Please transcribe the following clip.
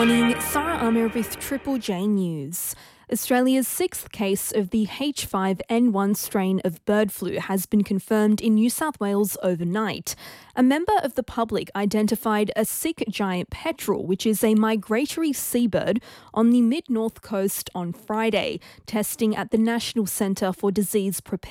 morning, Sarah Amir with Triple J News. Australia's sixth case of the H5N1 strain of bird flu has been confirmed in New South Wales overnight. A member of the public identified a sick giant petrel, which is a migratory seabird, on the mid-north coast on Friday. Testing at the National Centre for Disease Preparedness